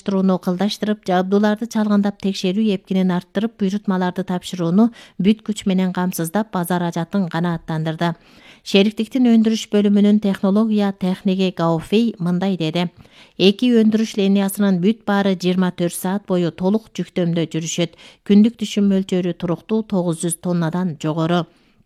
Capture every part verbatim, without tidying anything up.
ыңгайлаштырууну кылдаштырып, жабдууларды чалгандап текшерүү эпкинин арттырып, буйрутмаларды тапшырууну бүт күч менен камсыздап, базар ажатын канааттандырды. Шериктиктин өндүрүш бөлүмүнүн технология техниги Гауфей мындай деди. Эки өндүрүш линиясынын бүт баары жыйырма төрт саат бою толук жүктөмдө жүрүшөт. Күндүк түшүм мөлчөрү туруктуу тогуз жүз тоннадан жогору.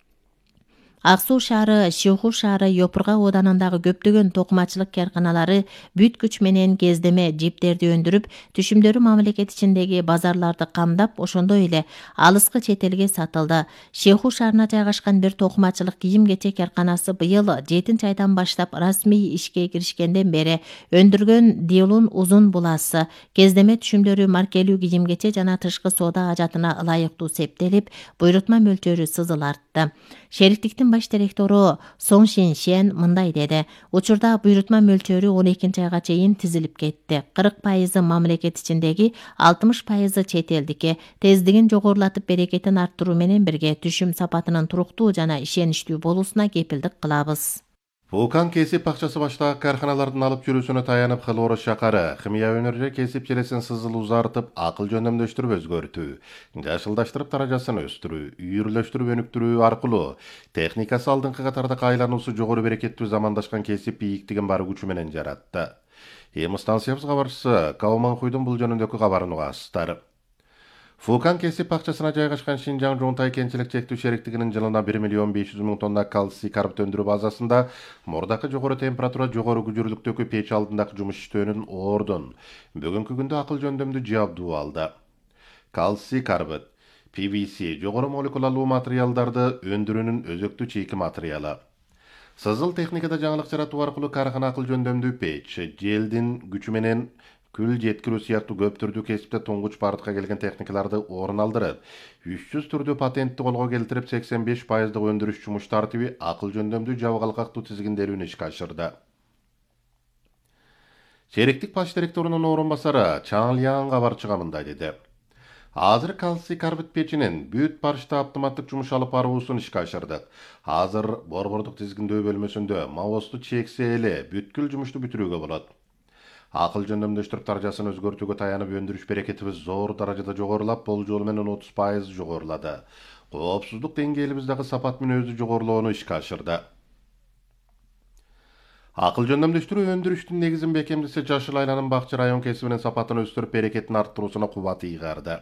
Ак Суу шаары, Шыйху шаары, Йопурга ооданындагы көптөгөн токумачылык карканалары бүт күч менен кездеме жиптерди өндүрүп, түшүмдөрү мамлекет ичиндеги базарларды камдап, ошондой эле алыскы чет элге сатылды. Шыйху шаарына жайгашкан бир токумачылык кийим-кечек карканасы быйыл жетинчи айдан баштап расмий ишке киришкенден бери өндүргөн Дилун узун буласы, кездеме түшүмдөрү маркелүү кийим-кечек жана тышкы соода ажатына ылайыктуу септелип, буйрутма мөлчөрү сызыл артты. Шериктиктин баш директору Сон Шиншен мындай деди. Учурда буйрутма мөлчөрү он экинчи айга чейин тизилип кетти. кырк пайызы мамлекет ичиндеги, алтымыш пайызы чет элдики. Тездигин жогорулатып, берекетин арттыруу менен бирге түшүм сапатынын туруктуу жана ишеничтүү болуусуна кепилдик кылабыз. Вулкан кесип акчасы баштагы карханалардын алып жүрүүсүнө таянып, Кылоорус шакары химия өнөрүнө кесип желесин сызыл узартып, акыл жөндөмдөштүрүп өзгөртүү, жашылдаштырып даражасын өстүрүү, үйүрлөштүрүп өнүктүрүү аркылуу техникасы алдыңкы катардагы айлануусу жогору берекеттүү замандашкан кесип бийиктигин бар күчү менен жаратты. Эми станциябыз кабарчысы Кауманхуйдун бул жөнүндөгү кабарын угасыздар. Вулкан кесип бакчасына жайгашкан Шинжаң Жуунтай кенчилик чектүү шериктигинин жылына bir миллион beş yüz миң тонна калций карбид өндүрүү базасында мурдакы жогору температура, жогору күчүрлүктөгү печ алдындагы жумуш иштөөнүн ордун бүгүнкү күндө акыл жөндөмдүү жабдуу алды. Калций карбид, P V C жогору молекулалуу материалдарды өндүрүүнүн өзөктүү чийки материалы. Сызыл техникада жаңылык жаратуу аркылуу кархана акыл жөндөмдүү печ, желдин күчү менен күл жеткирүү сыяктуу көп түрдүү кесипте туңгуч бардыкка келген техникаларды орун алдырып, үч жүз түрдүү патентти колго келтирип, сексен беш пайыздык өндүрүш жумуш тартиби акыл жөндөмдүү жабыгалкактуу тизгинделүүнү ишке ашырды. Шериктик баш директорунун орун басары Чаң Лиан кабарчыга мындай деди. Азыр калций карбид печинин бүт барышта автоматтык жумуш алып баруусун ишке ашырдык. Азыр борбордук тизгиндөө бөлмөсүндө мавосту чексе эле бүткүл жумушту бүтүрүүгө болот. Акыл жөндөмдөштүрүп даражасын өзгөртүүгө таянып, өндүрүш берекетибиз зор даражада жогорулап, болжол менен отуз пайыз жогорулады. Коопсуздук деңгээлибиз дагы сапат мүнөздүү жогорулоону ишке ашырды. Акыл жөндөмдөштүрүү өндүрүштүн негизин бекемдесе, жашыл айланым бакчы район кесибинин сапатын өстүрүп, берекетин арттыруусуна кубат ыйгарды.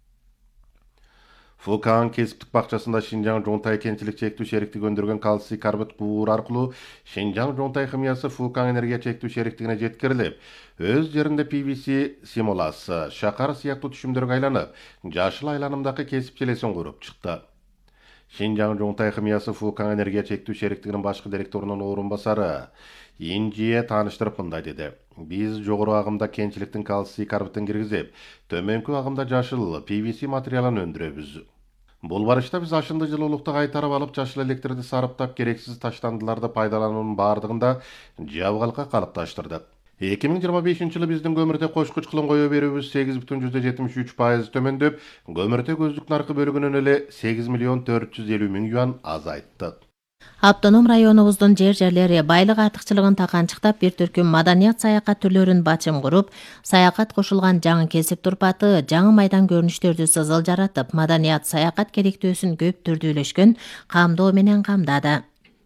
Вулкан кесиптик бакчасында Шинжаң Жуунтай кенчилик чектүү шериктиги өндүргөн калций карбид куур аркылуу Шинжаң Жуунтай химиясы Вулкан энергия чектүү шериктигине жеткирилип, өз жеринде P V C симуласы, шакар сыяктуу түшүмдөргө айланып, жашыл айланымдагы кесип желесин куруп чыкты. Шинжаң Жуунтай химиясы Вулкан энергия чектүү шериктигинин башкы директорунун орун басары Инжие тааныштырып мындай деди. Биз жогору агымда кенчиликтин калций карбидин киргизип, төмөнкү агымда жашыл P V C материалын өндүрөбүз. Бул барышта биз ашынды жылуулукту кайтарып алып, жашыл электрди сарыптап, керексиз таштандыларды пайдалануунун баардыгында жабыгалка калыпташтырдык. эки миң жыйырма бешинчи жылы биздин көмүртө кошкуч кылым кое берүүбүз сегиз бүтүн жүздө жетимиш үч пайыз төмөндөп, көмүртө көздүк наркы бөлүгүнөн эле сегиз миллион төрт жүз элүү миң юан азайттык. Автоном районубуздун жер-жерлери байлык артыкчылыгын таканчыктап, бир түркүм маданият саякат түрлөрүн бачым куруп, саякат кошулган жаңы кесип турпаты, жаңы майдан көрүнүштөрдү сызыл жаратып, маданият саякат керектөөсүн көп түрдүүлөшкөн камдоо менен камдады.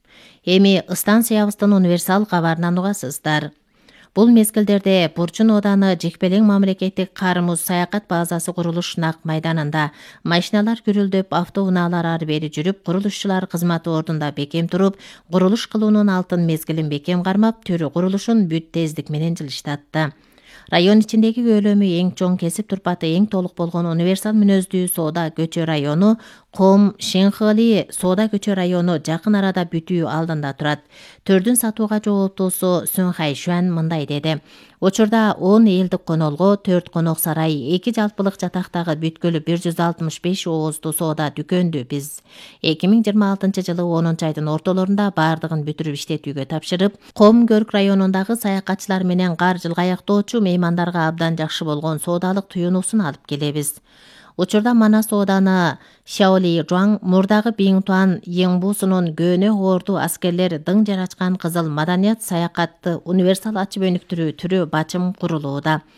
Эми станциябыздын универсал кабарынан угасыздар. Бул мезгилдерде Бурчун ооданы Жекпелең мамлекеттик кар-муз саякат базасы курулуш нак майданында машиналар күрүлдөп, автоунаалар ары бери жүрүп, курулушчулар кызматы ордунда бекем туруп, курулуш кылуунун алтын мезгилин бекем кармап, төрү курулушун бүт тездик менен жылыштатты. Район ичиндеги көлөмү эң чоң кесип турпаты эң толук болгон универсал мүнөздүү соода көчө району Ком Шенхали соода көчө району жакын арада бүтүү алдында турат. Төрдүн сатууга жооптуусу Сүн Хайшуан мындай деди. Учурда он элдик конолго, төрт конок сарай, эки жалпылык жатактагы бүткүлү бир жүз алтымыш беш ооздуу соода дүкөндү биз эки миң жыйырма алтынчы жылы онунчу айдын ортолорунда баардыгын бүтүрүп иштетүүгө тапшырып, Ком Көрк районундагы саякатчылар менен кар жылгаяктоочу меймандарга абдан жакшы болгон соодалык туюнуусун алып келебиз. Учурда Манас ооданы Шаоли Жуаң мурдагы Биңтуан Еңбусунун көөнө орду аскерлер дың жарачкан кызыл маданият саякатты универсал ачып өнүктүрүү түрү бачым курулууда.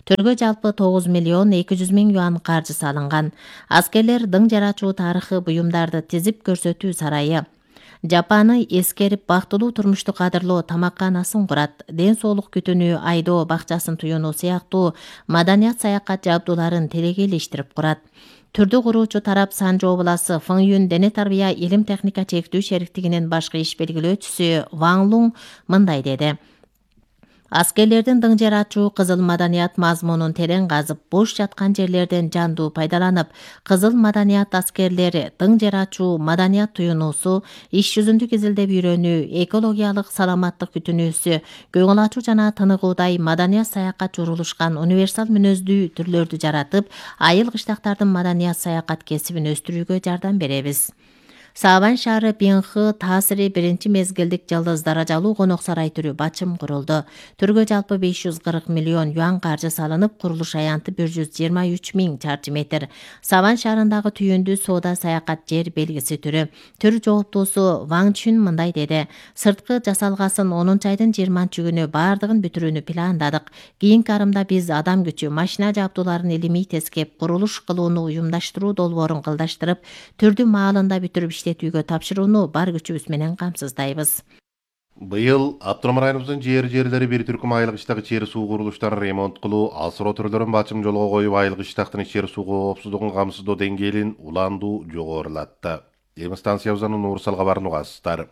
Төргө жалпы тогуз миллион эки жүз миң юан каржы салынган. Аскерлер дың жарачуу тарыхы буюмдарды тизип көрсөтүү сарайы, жапаны эскерип бактылуу турмушту кадырлоо тамакканасын курат. Ден соолук күтүнү, айдоо бакчасын туюнуу сыяктуу маданият саякат жабдууларын телегейлештирип курат. Түрдү куруучу тарап Санжы обласы Фыңюн дене тарбия илим техника чектүү шериктигинин башкы иш белгилөөчүсү Ваң Луң мындай деди. Аскерлердин дың жарачуу кызыл маданият мазмунун терең казып, бош жаткан жерлерден жандуу пайдаланып, кызыл маданият аскерлери дың жарачуу маданият туюнуусу, иш жүзүндүк изилдеп үйрөнүү, экологиялык саламаттык күтүнүүсү, көңүл ачуу жана тыныгуудай маданият саякат журулушкан универсал мүнөздүү түрлөрдү жаратып, айыл кыштактардын маданият саякат кесибин өстүрүүгө жардам беребиз. Саабан шаары Бинхы таасири биринчи мезгилдик жылдыз даражалуу конок сарай түрү бачым курулду. Түргө жалпы беш жүз кырк миллион юан каржы салынып, курулуш аянты бир жүз жыйырма үч миң чарчы метр. Саабан шаарындагы түйүндүү соода саякат жер белгиси түрү. Түр жооптуусу Ваң Чүн мындай деди. Сырткы жасалгасын онунчу айдын жыйырманчы күнү баардыгын бүтүрүүнү пландадык. Кийинки арымда биз адам күчү, машина жабдууларын илимий тескеп, курулуш кылууну уюмдаштыруу долбоорун кылдаштырып, түрдү маалында бүтүрүп иштетүүгө тапшырууну бар күчүбүз менен камсыздайбыз. Быйыл Абдурахман районубуздун жер жерлери бир түркүм айылык иштагы чер суу курулуштарын ремонт кылуу, асыроо түрлөрүн бачым жолго коюп, айылык иштактын чер суу коопсуздугун камсыздоо деңгээлин уландуу жогорулатты. Эми станциябыздын Нур Сал кабарын угасыздар.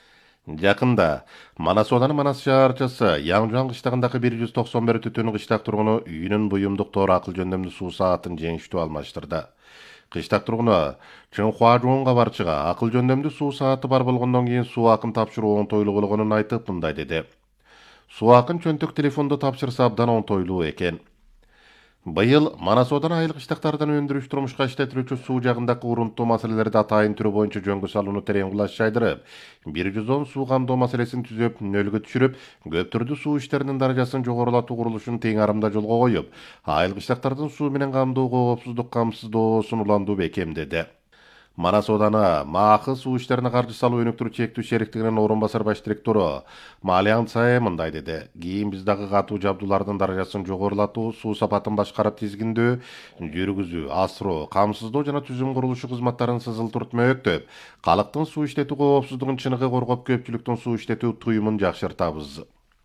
Жакында Манас ооданы Манас шаарчасы Яңжуан кыштагындагы бир жүз токсон бир түтүн кыштак тургуну үйүнүн буюмдук тоор акыл жөндөмдүү суу саатын жеңиштүү алмаштырды. Кыштак тургуну Чыңхуажуун кабарчыга акыл жөндөмдүү суу сааты бар болгондон кийин суу акын тапшыруу оңтойлуу болгонун айтып мындай деди. Суу акын чөнтөк телефондо тапшырса абдан оңтойлуу экен. Быйыл Манас ооданы айыл кыштактардан өндүрүш турмушка иштетилүүчү суу жагындагы урунттуу маселелерди атайын түрү боюнча жөнгө салууну терең кулаш жайдырып, бир жүз он суу камдоо маселесин түзөп, нөлгө түшүрүп, көп түрдүү суу иштеринин даражасын жогорулатуу курулушун тең арымда жолго коюп, айыл кыштактардын суу менен камдоо коопсуздук камсыздоосун уландуу бекемдеди. Манас ооданы Маакы суу иштерине каржы салуу өнүктүрүү чектүү шериктигинин орун басар баш директору Малиян Цае мындай деди. Кийин биз дагы катуу жабдуулардын даражасын жогорулатуу, суу сапатын башкарып тизгиндөө, жүргүзүү, асыроо, камсыздоо жана түзүм курулушу кызматтарын сызылтыртмөктөп, калктын суу иштетүү коопсуздугун чыныгы коргоп, көпчүлүктүн суу иштетүү туюмун жакшыртабыз.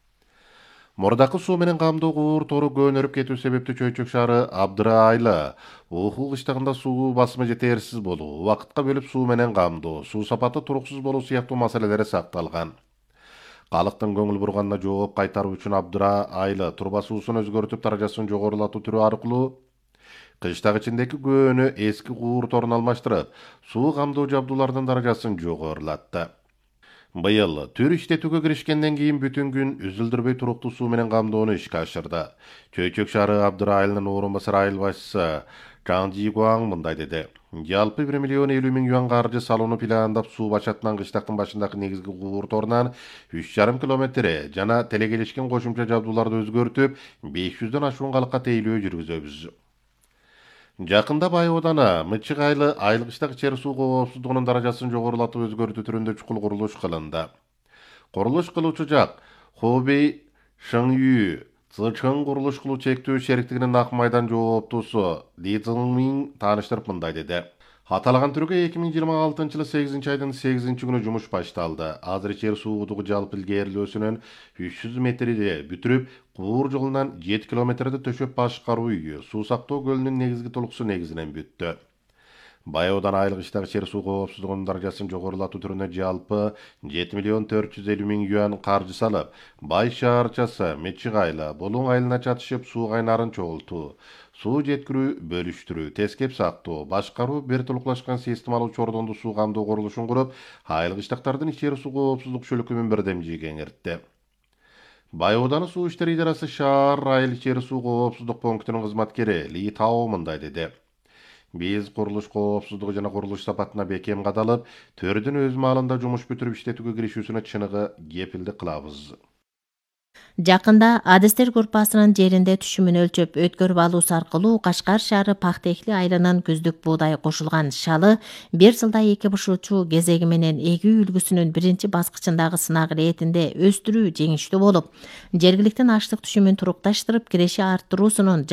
Мурдакы суу менен камдоо куур тору көнөрүп кетүү себептүү Чөйчөк шаары Абдыра айылы Ухул кыштагында суу басымы жетерсиз болуу, убакытка бөлүп суу менен камдоо, суу сапаты туруксуз болуу сыяктуу маселелери сакталган. Калктын көңүл бурганына жооп кайтаруу үчүн Абдыра айылы турба суусун өзгөртүп, даражасын жогорулатуу түрү аркылуу кыштак ичиндеги көөнү эски куур торун алмаштырып, суу камдоо жабдуулардын даражасын жогорулатты. Быйыл түр иштетүүгө киришкенден кийин бүтүн күн үзүлдүрбөй туруктуу суу менен камдоону ишке ашырды. Чөйчөк шаары Абдыра айылынын орун басар айыл башчысы Чаң Жигуаң мындай деди. Жалпы бир миллион элүү миң юан каржы салууну пландап, суу бачатынан кыштактын башындагы негизги куур торунан үч жарым километр жана телегелешкен кошумча жабдууларды өзгөртүп, беш жүздөн ашуун калкка тейлөө жүргүзөбүз. Жакында Бай ооданы Мычык айылы айыл кыштак чер суу коопсуздугунун даражасын жогорулатып өзгөртүү түрүндө чукул курулуш кылынды. Курулуш кылуучу жак Хобей Шыңюй Цычың курулуш кылуу чектүү шериктигинин ак майдан жооптуусу Ли Цзыңмин тааныштырып мындай деди. Аталган түргө эки миң жыйырма алтынчы жылы сегизинчи айдын сегизинчи күнү жумуш башталды. Азыр жер суугудугу жалпы илгерилөөсүнөн үч жүз метрди бүтүрүп, куур жолунан жети километрди төшөп, башкаруу үйү, суу сактоо көлүнүн негизги толуксу негизинен бүттү. Бай ооданы айыл кыштагы чер суу коопсуздугунун даражасын жогорулатуу түрүнө жалпы жети миллион төрт жүз элүү миң юан каржы салып, Бай шаарчасы Мычык айылы Болуң айылына чатышып суу кайнарын чогултуу, суу жеткирүү, бөлүштүрүү, тескеп сактоо, башкаруу, бир толуклашкан системалуу чордондуу суу камдоо курулушун куруп, айыл кыштактардын чер суу коопсуздук чөлөкүмүн бирдемжи кеңиртти. Бай ооданы суу иштери идарасы шаар айыл чер суу коопсуздук пунктунун кызматкери Ли Тао мындай деди. Биз курулуш коопсуздугу жана курулуш сапатына бекем кадалып, төрдүн өз маалында жумуш бүтүрүп иштетүүгө киришүүсүнө чыныгы кепилдик кылабыз. Жакында адистер группасынын жеринде түшүмүн өлчөп өткөрүп алуусу аркылуу Кашкар шаары Пактекли айылынын күздүк буудай кошулган шалы бир жылда эки бышуучу кезеги менен эгүү үлгүсүнүн биринчи баскычындагы сынак иретинде өстүрүү жеңиштүү болуп, жергиликтин аштык түшүмүн турукташтырып, киреши арттыруусунун